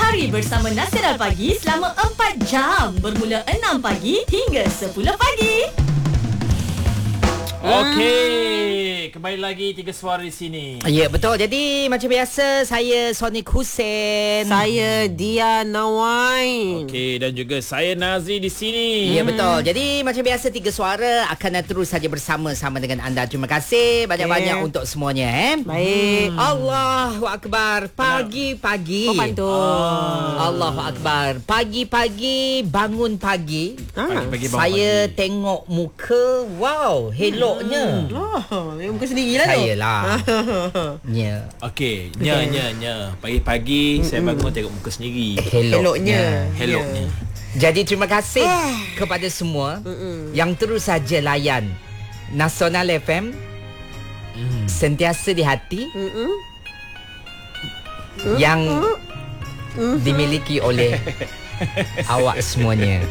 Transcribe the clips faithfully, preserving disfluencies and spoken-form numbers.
Mari bersama Nasional Pagi selama empat jam bermula enam pagi hingga sepuluh pagi. Okey, kembali lagi Tiga Suara di sini. Ya, betul. Jadi macam biasa, saya Sonic Hussein. Saya Dia Nawai. Okey, dan juga saya Nazri di sini. Ya, betul. Jadi macam biasa Tiga Suara akan terus saja bersama-sama dengan anda. Terima kasih banyak-banyak Okay. untuk semuanya eh. Baik. Hmm. Allahu Akbar. Pagi-pagi. Oh, pantun. Oh. Allahu Akbar. Pagi-pagi bangun pagi. Ah. Pagi-pagi bangun Saya pagi. tengok muka, wow, eloknya. Oh, yang muka sendiri lah tu. Saya lah. Ya. Okey, nya nya nya. Pagi-pagi saya bangun tengok muka sendiri. Eloknya. Hello-nya. Jadi terima kasih kepada semua yang terus saja layan Nasional F M, Mm. sentiasa di hati, Mm-mm. yang dimiliki oleh awak semuanya.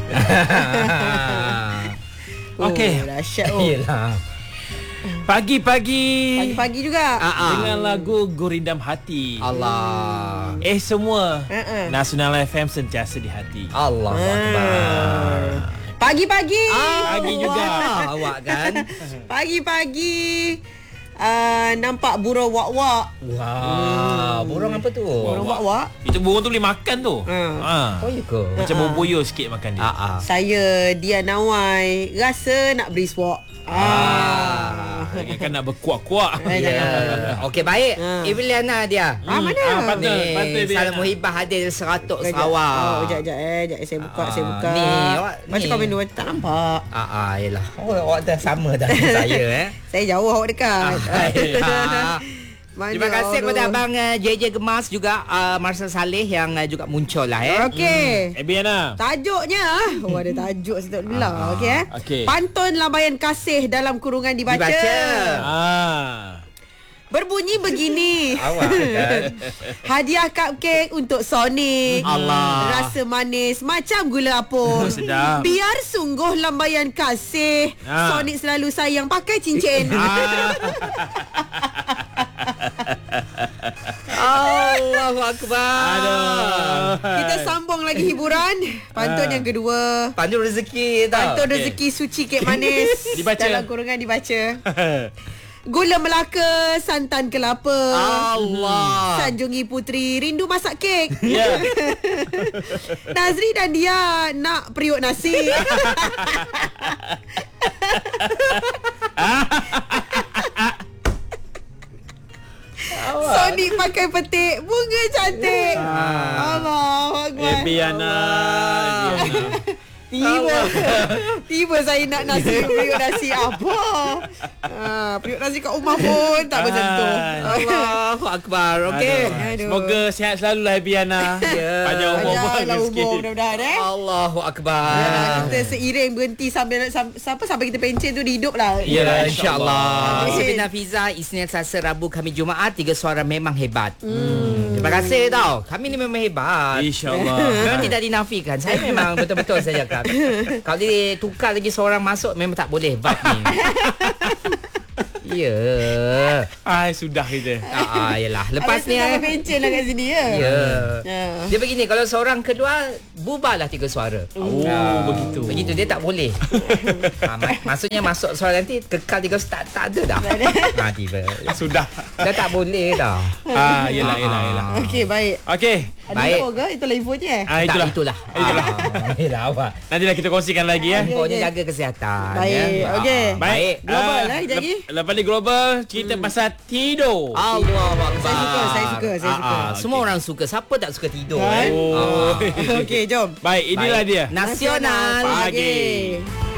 Okey. Oh, dahsyat oh. Yelah. Pagi-pagi Pagi-pagi juga. Ah, ah. dengan lagu Gurindam Hati. Allah. Eh semua, Uh-uh. Nasional F M sentiasa di hati. Allah Akbar. Pagi-pagi. Pagi juga. Wah, awak kan. Pagi-pagi. Uh, nampak burung wak-wak. Wah, burung apa tu? Burung wak-wak. Itu burung tu boleh makan tu. Hmm. Ha. Oh, ya ke? Macam boboyo sikit makan dia. Ah, ah. Saya Dia Nawai. Rasa nak beri swap. Ah. Lagi kan nak berkuak-kuak. Eh, Ya. jangan. Okey, baik. Ha. Ibiliana dia. Ah, mana? Ah, patut, Ni, patut dia. Salam Muhibah hadir seratus Kejap. Sarawak. Oh, sekejap, sekejap eh. Sekejap, saya buka, Ah, saya buka. ni, awak Macam ni. kau minum, tak nampak. Ah, ah, yelah. Oh, awak dah sama dah dengan saya eh. Saya jauh, awak dekat. Ah. Mana Terima kasih orang kepada tu? abang uh, J J Gemas juga uh, Marcel Saleh yang uh, juga muncul lah eh. Okey. Eh Biana. Tajuknya. Oh, ada tajuk saya tak belah. Okey eh. Okey. Pantun Lambaian Kasih dalam kurungan dibaca. Dibaca. Ah. Berbunyi begini. Awak kan. Hadiah cupcake untuk Sonic. Allah. Rasa manis macam gula apung. Oh, sedap. Biar sungguh lambaian kasih. Ah. Sonic selalu sayang pakai cincin. Ah. Allahu Akbar. Aduh. Kita sambung lagi hiburan. Pantun Ah. yang kedua. Pantun rezeki tau. Pantun okey. rezeki suci kek manis. Dibaca. Dalam kurungan dibaca. Gula Melaka, santan kelapa. Allah. Sanjungi putri, rindu masak kek. Ya. Nazri dan dia nak periuk nasi. Sonic pakai petik, bunga cantik. Allahu Akbar. Eh Biana. Biana. Tiba Tiba saya nak nasi periuk nasi apa? Ha, periuk nasi kat rumah pun tak bersentuh. Allahu Akbar. Okey. Aduh. Semoga sihat selalu lah Biana. Ya. Panjang umur Panjanglah bahagia umur sikit. mudah-mudahan eh. Allahu Akbar. Yalah, kita seiring berhenti sambil sam, sampai sampai kita pencen tu di hidup lah. Yalah, InsyaAllah. insyaAllah. Siti Nafiza, Isnin, Selasa, Rabu, Khamis, Jumaat. Tiga suara memang hebat. Hmm. Terima kasih tau. Kami ni memang hebat. InsyaAllah. Memang tidak dinafikan. Saya memang betul-betul saya cakap. Kalau dia tukar lagi seorang masuk, memang tak boleh hebat ni. Ya. Ai sudah kita. Ah, ah, yelah. Lepas Habis ni tu sampai eh. pencen lah kat sini ya. Ya. Ya. Dia begini, kalau seorang keluar, bubarlah tiga suara. Oh, Ah, begitu. Begitu dia tak boleh. ha, mak- maksudnya masuk suara nanti kekal tiga suara tak, tak ada dah. Ha, tiba. Sudah. Dah tak boleh dah. Ah, yelah, yelah, yelah. Okey, baik. Okey. Ada Baik. info ke? Itulah infonya eh? Ah, itulah. Tak, itulah. Itulah. Ah, yelah awak. Nantilah kita kongsikan lagi ya. Infonya okey. jaga kesihatan. Baik, ya. okey. Ah, Baik. Global Ah, lah, kejap lagi. lep- Lepas ni global, cerita pasal tidur. Allah Akbar. Saya suka, saya suka, saya Ah, suka. ah, Semua Okey. orang suka. Siapa tak suka tidur Kan? eh? Oh. Ah. Okey, jom. Baik, inilah Baik. dia. Nasional Pagi. Pagi.